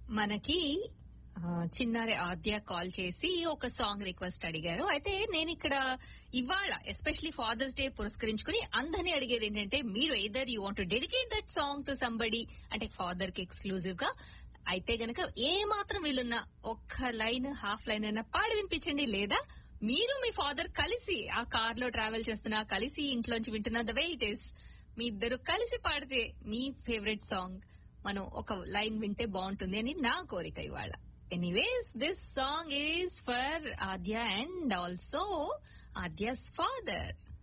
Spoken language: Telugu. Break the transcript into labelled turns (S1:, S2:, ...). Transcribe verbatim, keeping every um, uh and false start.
S1: మనకి ఆ, చిన్నారి ఆద్య కాల్ చేసి ఒక సాంగ్ రిక్వెస్ట్ అడిగారు. అయితే నేను ఇక్కడ ఇవాళ ఎస్పెషలీ ఫాదర్స్ డే పురస్కరించుకుని అందరినీ అడిగేది ఏంటంటే, మీరు either you want to dedicate that song to somebody, అంటే ఫాదర్ కి ఎక్స్క్లూజివ్ గా అయితే గనక ఏ మాత్రం వీలున్నా ఒక్క లైన్ హాఫ్ లైన్ అయినా పాడి వినిపించండి. లేదా మీరు మీ ఫాదర్ కలిసి ఆ కార్ లో ట్రావెల్ చేస్తున్నా, కలిసి ఇంట్లోంచి వింటున్నా, ద వే ఇట్ ఇస్, మీ ఇద్దరు కలిసి పాడితే మీ ఫేవరెట్ సాంగ్ మనం ఒక లైన్ వింటే బాగుంటుంది అని నా కోరిక ఇవాళ. Anyways, this song is for Adya and also Adya's father.